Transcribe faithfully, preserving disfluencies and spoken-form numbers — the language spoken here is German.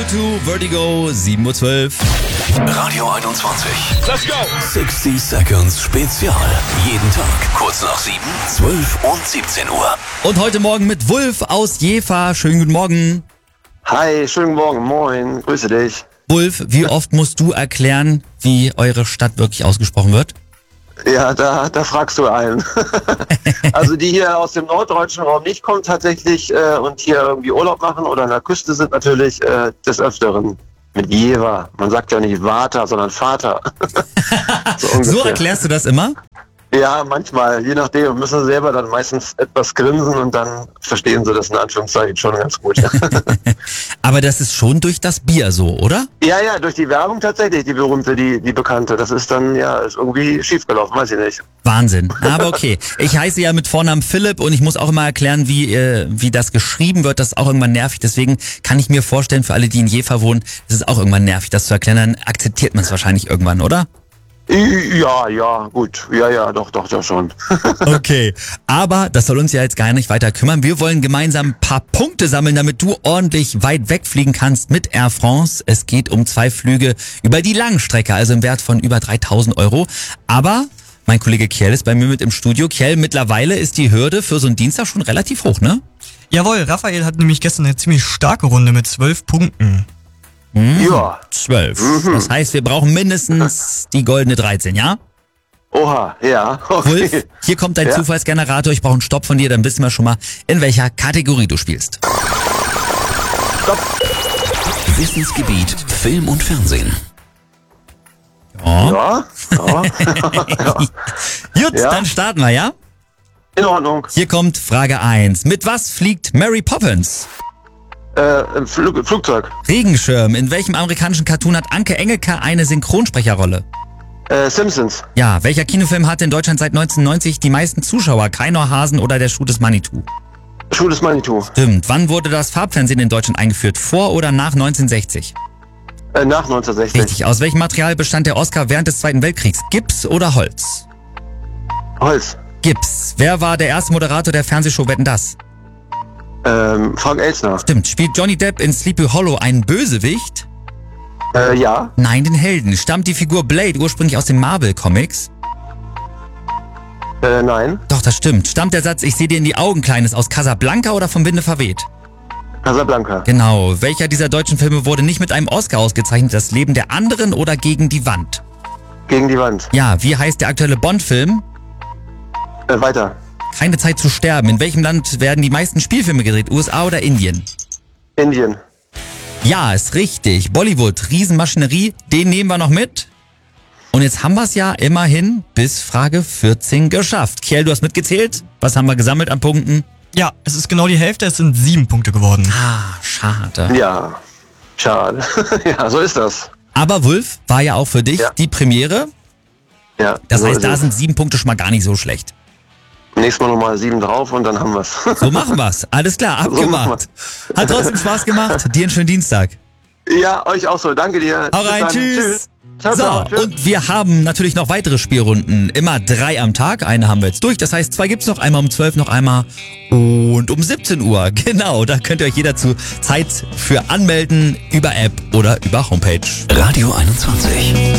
zwei, Vertigo, sieben Uhr zwölf. Radio einundzwanzig. Let's go! sechzig Seconds Spezial. Jeden Tag kurz nach sieben, zwölf und siebzehn Uhr. Und heute Morgen mit Wulf aus Jever. Schönen guten Morgen. Hi, schönen Morgen, moin, grüße dich. Wulf, wie oft musst du erklären, wie eure Stadt wirklich ausgesprochen wird? Ja, da, da fragst du einen. Also die hier aus dem norddeutschen Raum nicht kommen tatsächlich äh, und hier irgendwie Urlaub machen oder an der Küste sind natürlich äh, des Öfteren mit Jever. Man sagt ja nicht Vater, sondern Vater. so, So erklärst du das immer? Ja, manchmal, je nachdem, müssen sie selber dann meistens etwas grinsen und dann verstehen sie das in Anführungszeichen schon ganz gut. Aber das ist schon durch das Bier so, oder? Ja, ja, durch die Werbung tatsächlich, die berühmte, die, die bekannte. Das ist dann, ja, ist irgendwie schiefgelaufen, weiß ich nicht. Wahnsinn. Aber okay. Ich heiße ja mit Vornamen Philipp und ich muss auch immer erklären, wie äh, wie das geschrieben wird. Das ist auch irgendwann nervig. Deswegen kann ich mir vorstellen, für alle, die in Jever wohnen, das ist auch irgendwann nervig, das zu erklären. Dann akzeptiert man es wahrscheinlich irgendwann, oder? Ja, ja, gut. Ja, ja, doch, doch, doch schon. Okay, aber das soll uns ja jetzt gar nicht weiter kümmern. Wir wollen gemeinsam ein paar Punkte sammeln, damit du ordentlich weit wegfliegen kannst mit Air France. Es geht um zwei Flüge über die Langstrecke, also im Wert von über dreitausend Euro. Aber mein Kollege Kjell ist bei mir mit im Studio. Kjell, mittlerweile ist die Hürde für so einen Dienstag schon relativ hoch, ne? Jawohl, Raphael hat nämlich gestern eine ziemlich starke Runde mit zwölf Punkten. Hm, Ja. zwölf. Das heißt, wir brauchen mindestens die goldene dreizehn, ja? Oha, ja. Okay. Wulf, hier kommt dein Ja. Zufallsgenerator. Ich brauche einen Stopp von dir, dann wissen wir schon mal, in welcher Kategorie du spielst. Wissensgebiet Film und Fernsehen. Ja. Ja, ja. ja. Gut, Ja. dann starten wir, ja? In Ordnung. Hier kommt Frage eins. Mit was fliegt Mary Poppins? Äh, im Flug, Flugzeug. Regenschirm. In welchem amerikanischen Cartoon hat Anke Engelke eine Synchronsprecherrolle? Äh, Simpsons. Ja, welcher Kinofilm hatte in Deutschland seit neunzehnhundertneunzig die meisten Zuschauer? Keiner Hasen oder der Schuh des Manitou? Schuh des Manitou. Stimmt. Wann wurde das Farbfernsehen in Deutschland eingeführt? Vor oder nach neunzehnhundertsechzig? Äh, nach neunzehnhundertsechzig. Richtig. Aus welchem Material bestand der Oscar während des Zweiten Weltkriegs? Gips oder Holz? Holz. Gips. Wer war der erste Moderator der Fernsehshow Wetten, dass? Ähm, Frank Elstner. Stimmt. Spielt Johnny Depp in Sleepy Hollow einen Bösewicht? Äh, ja. Nein, den Helden. Stammt die Figur Blade ursprünglich aus den Marvel-Comics? Äh, nein. Doch, das stimmt. Stammt der Satz, ich sehe dir in die Augen, Kleines, aus Casablanca oder vom Winde verweht? Casablanca. Genau. Welcher dieser deutschen Filme wurde nicht mit einem Oscar ausgezeichnet? Das Leben der anderen oder Gegen die Wand? Gegen die Wand. Ja, wie heißt der aktuelle Bond-Film? Äh, weiter. Keine Zeit zu sterben. In welchem Land werden die meisten Spielfilme gedreht? U S A oder Indien? Indien. Ja, ist richtig. Bollywood, Riesenmaschinerie, den nehmen wir noch mit. Und jetzt haben wir es ja immerhin bis Frage vierzehn geschafft. Kjell, du hast mitgezählt. Was haben wir gesammelt an Punkten? Ja, es ist genau die Hälfte, es sind sieben Punkte geworden. Ah, schade. Ja. Schade. Ja, so ist das. Aber Wulf war ja auch für dich Ja. die Premiere. Ja. Das so heißt, ist da es. sind sieben Punkte schon mal gar nicht so schlecht. Nächstes Mal nochmal sieben drauf und dann haben wir's. So machen wir's. Alles klar, So machen abgemacht. Hat trotzdem Spaß gemacht. Dir einen schönen Dienstag. Ja, euch auch so. Danke dir. Hau Bis rein, dann. tschüss. Ciao, So, ciao. Tschüss. und wir haben natürlich noch weitere Spielrunden. Immer drei am Tag. Eine haben wir jetzt durch. Das heißt, zwei gibt's noch. Einmal um zwölf, noch einmal und um siebzehn Uhr. Genau, da könnt ihr euch jederzeit Zeit für anmelden über App oder über Homepage. Radio einundzwanzig.